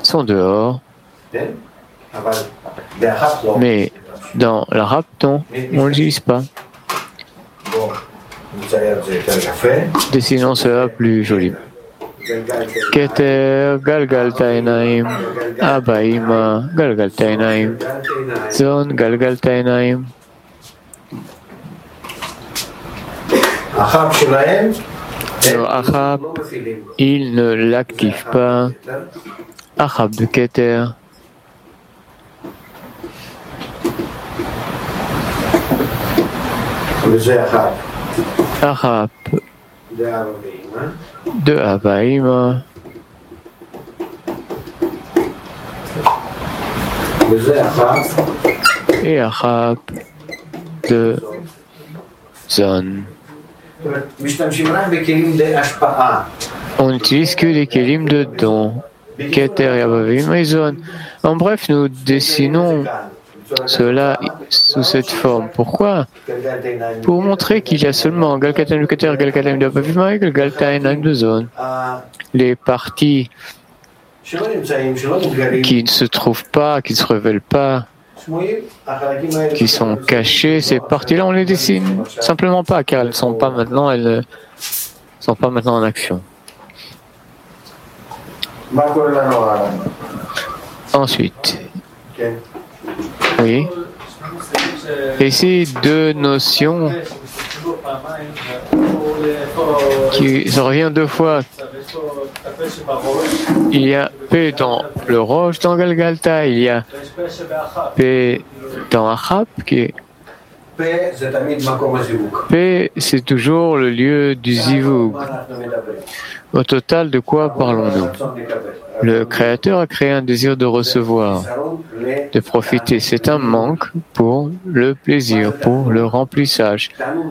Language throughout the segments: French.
sont dehors. Mais dans l'arabe, non, on ne l'utilise pas. Dessinons cela plus joli. Keter galgal tainaim, abaima galgal tainaim, zon galgal tainaim. Achab, il ne l'active pas. Achab de Keter. Achab de Abaïma. Et Achab de Zon. On n'utilise que les kelim de don. Keter et Abaïma et Zon. En bref, nous dessinons cela sous cette forme. Pourquoi? Pour montrer qu'il y a seulement Galkataim de Keter, Galkataim de Abavima et Galkataim de Zone. Les parties qui ne se trouvent pas, qui ne se révèlent pas, qui sont cachées, ces parties-là, on les dessine simplement pas, car elles ne sont pas maintenant, en action. Ensuite, oui. Ici, deux notions qui reviennent deux fois. Il y a P dans le Roche, dans Galgalta. Il y a P dans Achab, qui est P, c'est toujours le lieu du Zivug. Au total, de quoi parlons-nous? Le Créateur a créé un désir de recevoir, de profiter. C'est un manque pour le plaisir, pour le remplissage.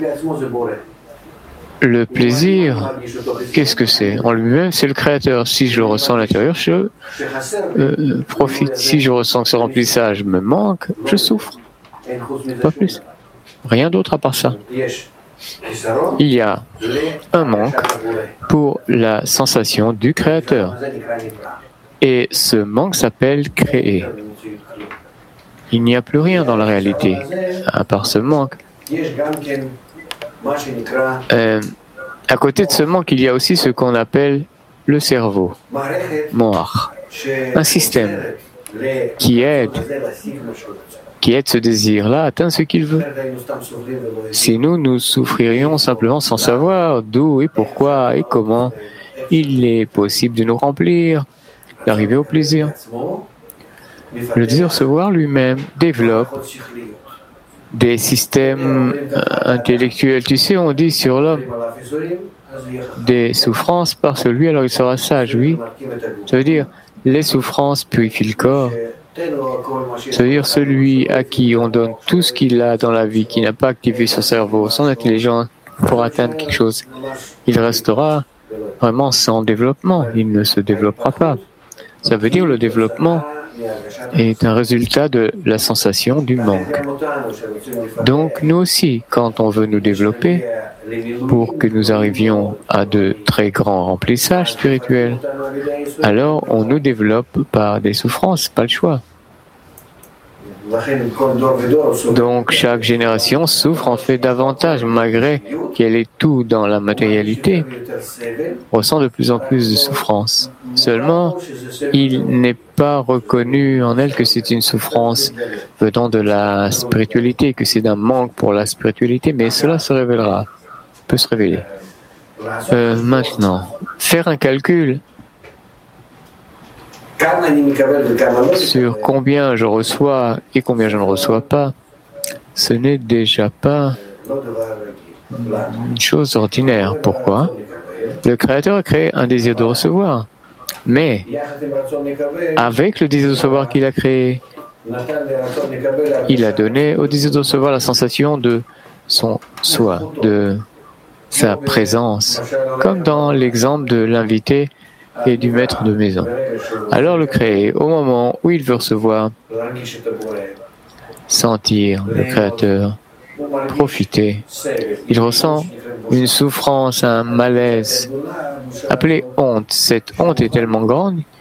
Le plaisir, qu'est-ce que c'est? En lui-même, c'est le Créateur. Si je le ressens à l'intérieur, je profite. Si je ressens que ce remplissage me manque, je souffre. Pas plus. Rien d'autre à part ça. Il y a un manque pour la sensation du Créateur. Et ce manque s'appelle créer. Il n'y a plus rien dans la réalité, à part ce manque. À côté de ce manque, il y a aussi ce qu'on appelle le cerveau, Moach, un système qui aide ce désir-là à atteindre ce qu'il veut. Si nous souffririons simplement sans savoir d'où et pourquoi et comment il est possible de nous remplir, d'arriver au plaisir. Le désir de recevoir lui-même développe des systèmes intellectuels. Tu sais, on dit sur l'homme des souffrances par celui, alors il sera sage, oui. Ça veut dire, les souffrances purifient le corps. Ça veut dire celui à qui on donne tout ce qu'il a dans la vie, qui n'a pas activé son cerveau, son intelligence pour atteindre quelque chose, il restera vraiment sans développement, il ne se développera pas. Ça veut dire le développement est un résultat de la sensation du manque. Donc nous aussi, quand on veut nous développer, pour que nous arrivions à de très grands remplissages spirituels, alors on nous développe par des souffrances, pas le choix. Donc chaque génération souffre en fait davantage, malgré qu'elle est tout dans la matérialité, ressent de plus en plus de souffrance. Seulement, il n'est pas reconnu en elle que c'est une souffrance venant de la spiritualité, que c'est un manque pour la spiritualité, mais cela se révélera, peut se révéler. Maintenant, faire un calcul sur combien je reçois et combien je ne reçois pas, ce n'est déjà pas une chose ordinaire. Pourquoi? Le Créateur a créé un désir de recevoir, mais avec le désir de recevoir qu'il a créé, il a donné au désir de recevoir la sensation de son soi, de sa présence, comme dans l'exemple de l'invité et du maître de maison. Alors le créé, au moment où il veut recevoir, sentir le Créateur, profiter, il ressent une souffrance, un malaise, appelé honte. Cette honte est tellement grande